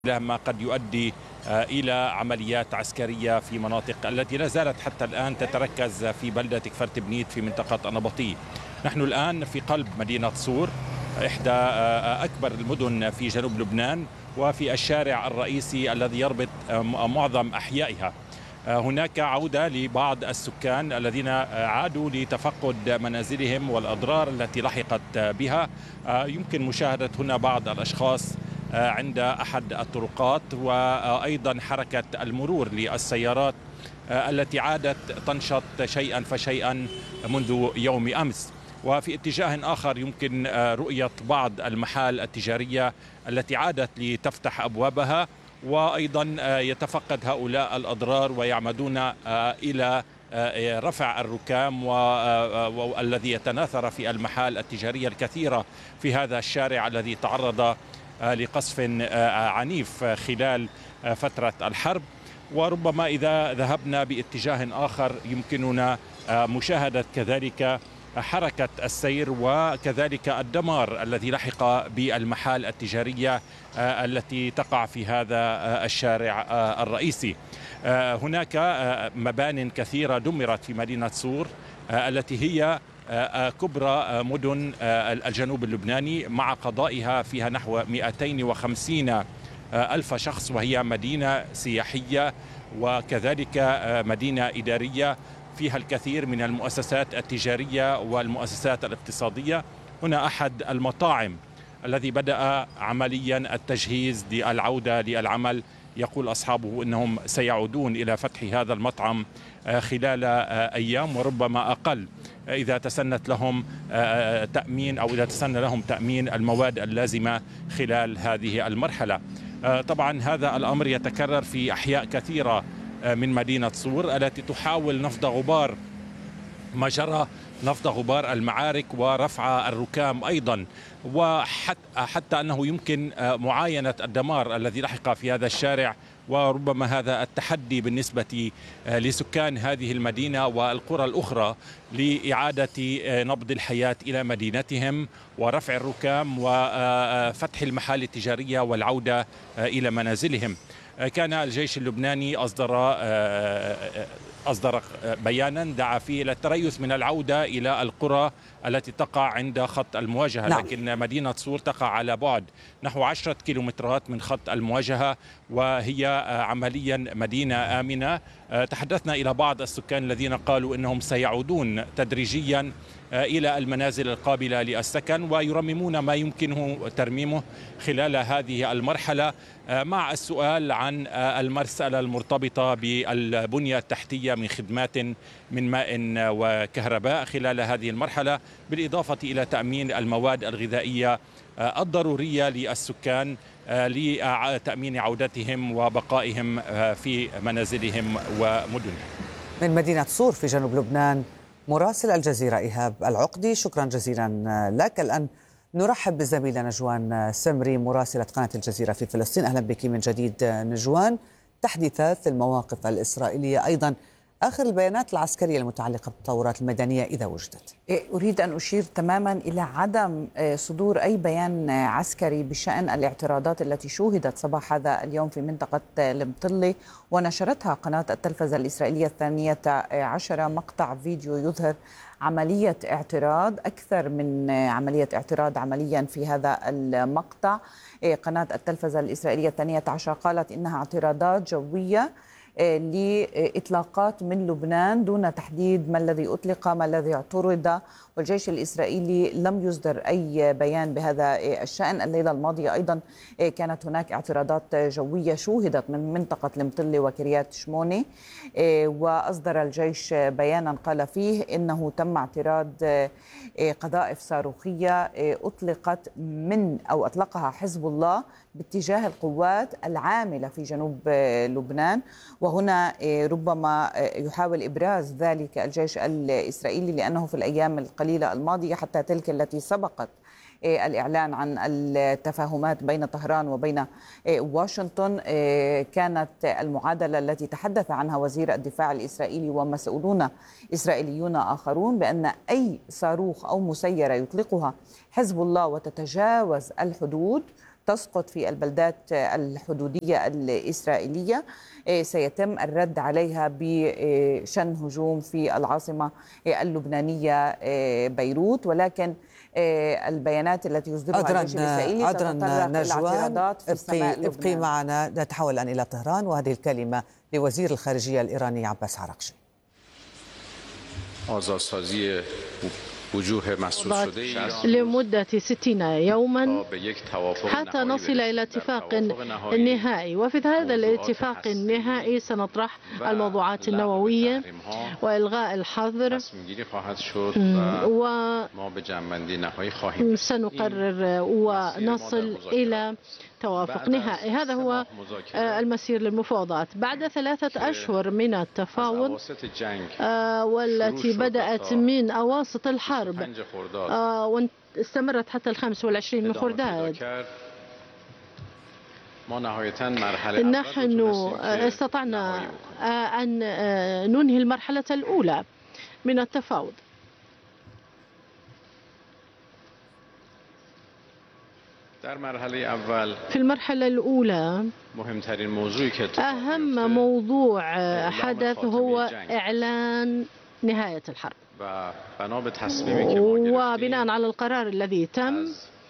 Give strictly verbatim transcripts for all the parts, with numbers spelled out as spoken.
ما قد يؤدي إلى عمليات عسكرية في مناطق التي لا زالت حتى الآن تتركز في بلدة كفرت بنيت في منطقة النبطية. نحن الآن في قلب مدينة صور، إحدى أكبر المدن في جنوب لبنان، وفي الشارع الرئيسي الذي يربط معظم أحيائها. هناك عودة لبعض السكان الذين عادوا لتفقد منازلهم والأضرار التي لحقت بها. يمكن مشاهدة هنا بعض الأشخاص عند أحد الطرقات، وأيضا حركة المرور للسيارات التي عادت تنشط شيئا فشيئا منذ يوم أمس. وفي اتجاه آخر يمكن رؤية بعض المحال التجارية التي عادت لتفتح أبوابها، وأيضا يتفقد هؤلاء الأضرار ويعمدون إلى رفع الركام والذي يتناثر في المحال التجارية الكثيرة في هذا الشارع الذي تعرض لقصف عنيف خلال فترة الحرب. وربما إذا ذهبنا باتجاه آخر يمكننا مشاهدة كذلك حركة السير وكذلك الدمار الذي لحق بالمحال التجارية التي تقع في هذا الشارع الرئيسي. هناك مبان كثيرة دمرت في مدينة صور التي هي كبرى مدن الجنوب اللبناني، مع قضائها فيها نحو مئتين وخمسين ألف شخص، وهي مدينة سياحية وكذلك مدينة إدارية فيها الكثير من المؤسسات التجارية والمؤسسات الاقتصادية. هنا أحد المطاعم الذي بدأ عمليا التجهيز للعودة للعمل، يقول أصحابه أنهم سيعودون إلى فتح هذا المطعم خلال أيام وربما أقل، إذا تسنت لهم تأمين أو إذا تسنى لهم تأمين المواد اللازمة خلال هذه المرحلة. طبعا هذا الأمر يتكرر في أحياء كثيرة من مدينة صور التي تحاول نفض غبار ما جرى، نفض غبار المعارك ورفع الركام أيضا، وحتى حتى أنه يمكن معاينة الدمار الذي لحق في هذا الشارع. وربما هذا التحدي بالنسبة لسكان هذه المدينة والقرى الأخرى لإعادة نبض الحياة إلى مدينتهم ورفع الركام وفتح المحال التجارية والعودة إلى منازلهم. كان الجيش اللبناني أصدر أصدر بيانا دعا فيه إلى التريث من العودة إلى القرى التي تقع عند خط المواجهة. نعم. لكن مدينة صور تقع على بعد نحو عشرة كيلومترات من خط المواجهة، وهي عمليا مدينة آمنة. تحدثنا إلى بعض السكان الذين قالوا أنهم سيعودون تدريجيا إلى المنازل القابلة للسكن ويرممون ما يمكنه ترميمه خلال هذه المرحلة، مع السؤال عن المسألة المرتبطة بالبنية التحتية من خدمات من ماء وكهرباء خلال هذه المرحلة، بالإضافة إلى تأمين المواد الغذائية الضرورية للسكان لتأمين عودتهم وبقائهم في منازلهم ومدنهم. من مدينة صور في جنوب لبنان مراسل الجزيرة إيهاب العقدي، شكرا جزيلا لك. الآن نرحب بزميلة نجوان سمري مراسلة قناة الجزيرة في فلسطين. أهلا بك من جديد نجوان. تحديثات المواقف الإسرائيلية، أيضا آخر البيانات العسكرية المتعلقة بالتطورات الميدانية إذا وجدت. أريد أن أشير تماما إلى عدم صدور أي بيان عسكري بشأن الاعتراضات التي شوهدت صباح هذا اليوم في منطقة المطلة، ونشرتها قناة التلفزة الإسرائيلية الثانية عشرة مقطع فيديو يظهر عملية اعتراض، أكثر من عملية اعتراض عمليا في هذا المقطع. قناة التلفزة الإسرائيلية الثانية عشرة قالت إنها اعتراضات جوية لإطلاقات من لبنان دون تحديد ما الذي أطلق ما الذي اعترض، والجيش الإسرائيلي لم يصدر أي بيان بهذا الشأن. الليلة الماضية أيضا كانت هناك اعتراضات جوية شوهدت من منطقة المطلة وكريات شموني، وأصدر الجيش بيانا قال فيه إنه تم اعتراض قذائف صاروخية أطلقت من أو أطلقها حزب الله باتجاه القوات العاملة في جنوب لبنان. وهنا ربما يحاول إبراز ذلك الجيش الإسرائيلي، لأنه في الأيام القليلة الماضية حتى تلك التي سبقت الإعلان عن التفاهمات بين طهران وبين واشنطن، كانت المعادلة التي تحدث عنها وزير الدفاع الإسرائيلي ومسؤولون إسرائيليون آخرون بأن أي صاروخ أو مسيرة يطلقها حزب الله وتتجاوز الحدود تسقط في البلدات الحدودية الإسرائيلية سيتم الرد عليها بشن هجوم في العاصمة اللبنانية بيروت، ولكن البيانات التي يصدرها الجيش الإسرائيلي ستتطرق إلى اعتراضات في السماء لبنان. ابقي معنا، نتحول الآن إلى طهران وهذه الكلمة لوزير الخارجية الإيراني عباس عراقچی. لمدة ستين يوما حتى نصل إلى اتفاق نهائي، وفي هذا الاتفاق النهائي سنطرح الموضوعات النووية وإلغاء الحظر، وسنقرر ونصل إلى توافق نهائي. هذا هو المسير للمفاوضات بعد ثلاثة أشهر من التفاوض والتي بدأت من أواسط الحرب واستمرت حتى الخامس والعشرين من خرداد. نحن استطعنا أن ننهي المرحلة الأولى من التفاوض. في المرحلة الأولى أهم موضوع حدث هو إعلان نهاية الحرب، وبناء على القرار الذي تم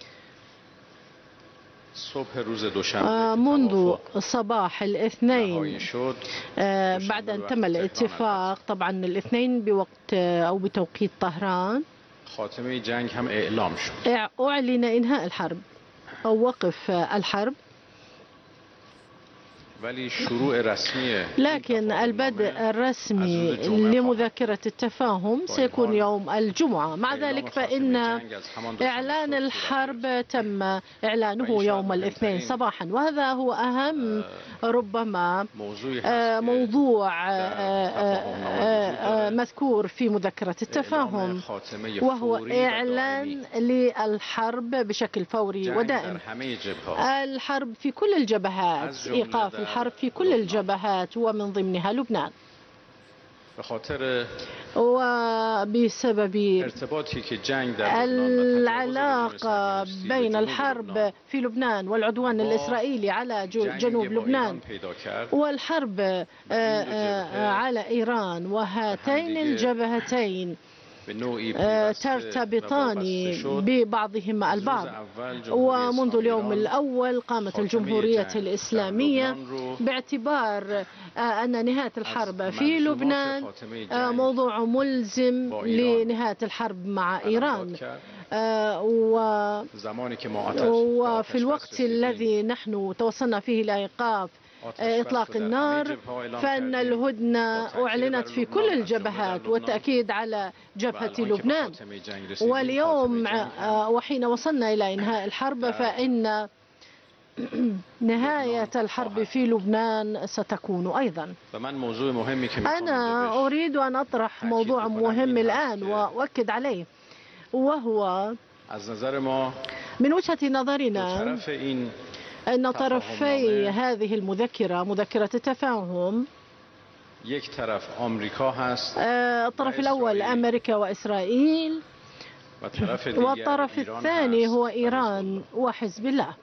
منذ صباح الاثنين بعد أن تم الاتفاق، طبعا الاثنين بوقت أو بتوقيت طهران، أعلن إنهاء الحرب أو وقف الحرب، لكن البدء الرسمي لمذكرة التفاهم سيكون يوم الجمعة. مع ذلك فإن إعلان الحرب تم إعلانه يوم الاثنين صباحا، وهذا هو أهم ربما موضوع مذكور في مذكرة التفاهم، وهو إعلان للحرب بشكل فوري ودائم. الحرب في كل الجبهات، إيقاف الحرب في كل الجبهات ومن ضمنها لبنان، وبسبب العلاقة بين الحرب في لبنان والعدوان الإسرائيلي على جنوب لبنان والحرب على إيران، وهاتين الجبهتين ترتبطان ببعضهما البعض. ومنذ اليوم الأول قامت الجمهورية الإسلامية باعتبار أن نهاية الحرب في لبنان موضوع ملزم لنهاية الحرب مع إيران، وفي الوقت الذي نحن توصلنا فيه إلى إيقاف إطلاق النار فإن الهدنة أعلنت في كل الجبهات والتأكيد على جبهة لبنان. واليوم وحين وصلنا إلى إنهاء الحرب فإن نهاية الحرب في لبنان ستكون أيضا. أنا أريد أن أطرح موضوع مهم الآن وأؤكد عليه، وهو من وجهة نظرنا أن طرفي هذه المذكرة، مذكرة التفاهم، الطرف الأول أمريكا وإسرائيل، والطرف الثاني هو إيران وحزب الله.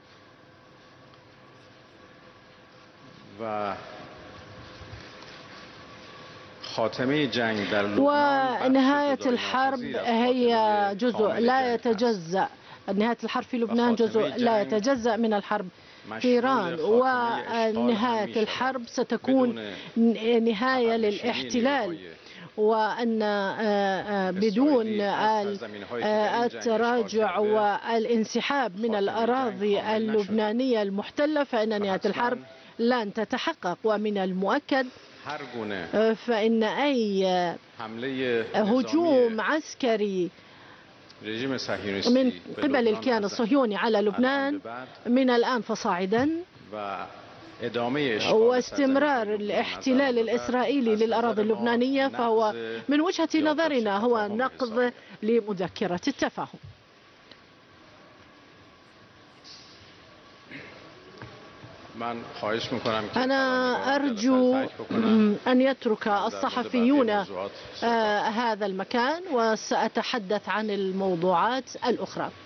ونهاية الحرب هي جزء لا يتجزأ، نهاية الحرب في لبنان جزء لا يتجزأ من الحرب في إيران، ونهاية الحرب ستكون نهاية للاحتلال، وأن بدون التراجع والانسحاب من الأراضي اللبنانية المحتلة فإن نهاية الحرب لن تتحقق. ومن المؤكد فإن أي هجوم عسكري من قبل الكيان الصهيوني على لبنان من الآن فصاعدا واستمرار الاحتلال الإسرائيلي للأراضي اللبنانية فهو من وجهة نظرنا هو نقض لمذكرة التفاهم. أنا أرجو أن يترك الصحفيون هذا المكان وسأتحدث عن الموضوعات الأخرى.